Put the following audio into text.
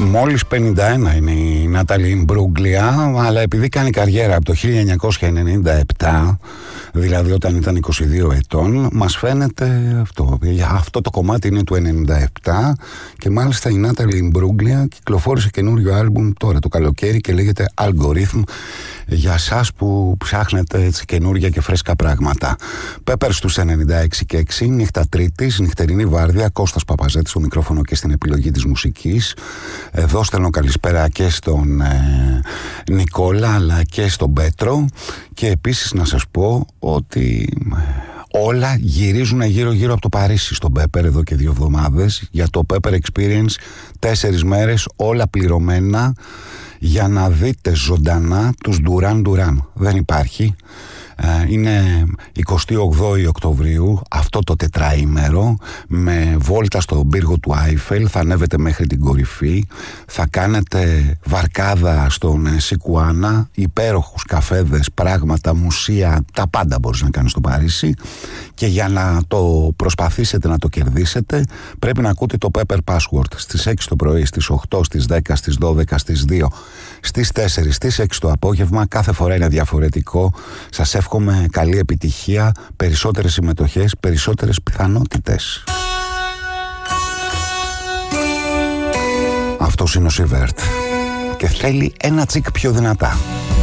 Μόλις 51 είναι η Νάταλι Μπρούγκλια, αλλά επειδή κάνει καριέρα από το 1997, δηλαδή όταν ήταν 22 ετών, μας φαίνεται αυτό το κομμάτι είναι του 97 και μάλιστα η Νάταλι Μπρούγκλια κυκλοφόρησε καινούριο άλμπουμ τώρα το καλοκαίρι και λέγεται Algorithm, για σας που ψάχνετε έτσι καινούρια και φρέσκα πράγματα. Πέπερ στους 96 και 6, νύχτα Τρίτης, νυχτερινή βάρδια, Κώστας Παπαζέτης στο μικρόφωνο και στην επιλογή της μουσικής. Εδώ στέλνω καλησπέρα και στον Νικόλα αλλά και στον Πέτρο, και επίσης να σας πω ότι όλα γυρίζουν γύρω από το Παρίσι στον Pepper εδώ και 2 εβδομάδες, για το Pepper Experience 4 μέρες, όλα πληρωμένα, για να δείτε ζωντανά τους Duran Duran. Δεν υπάρχει. Είναι 28 Οκτωβρίου, αυτό το τετράημερο, με βόλτα στον πύργο του Άιφελ. Θα ανέβετε μέχρι την κορυφή, θα κάνετε βαρκάδα στον Σικουάνα, υπέροχους καφέδες, πράγματα, μουσεία, τα πάντα μπορείς να κάνεις στο Παρίσι. Και για να το προσπαθήσετε να το κερδίσετε, πρέπει να ακούτε το Pepper Password στις 6 το πρωί, στις 8, στις 10, στις 12, στις 2, στις 4, στις 6 το απόγευμα. Κάθε φορά είναι διαφορετικό. Σας εύχομαι καλή επιτυχία, περισσότερες συμμετοχές, περισσότερες πιθανότητες. Αυτός είναι ο Σιβέρτ και θέλει ένα τσικ πιο δυνατά.